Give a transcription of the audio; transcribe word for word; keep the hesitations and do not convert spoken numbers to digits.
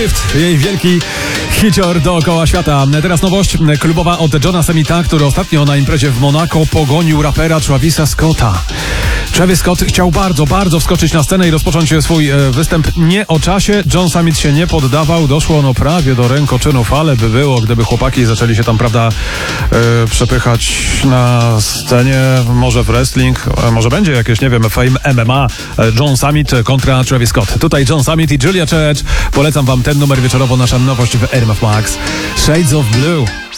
Swift, jej wielki hicior dookoła świata. Teraz nowość klubowa od Johna Summita, który ostatnio na imprezie w Monako pogonił rapera Travisa Scotta. Travis Scott chciał bardzo, bardzo wskoczyć na scenę i rozpocząć swój e, występ nie o czasie. John Summit się nie poddawał. Doszło no prawie do rękoczynów, ale by było, gdyby chłopaki zaczęli się tam, prawda, e, przepychać na scenie. Może w wrestling, e, może będzie jakieś, nie wiem, Fame M M A. E, John Summit kontra Travis Scott. Tutaj John Summit i Julia Church. Polecam wam ten numer wieczorowo, nasza nowość w R M F Max. Shades of Blue.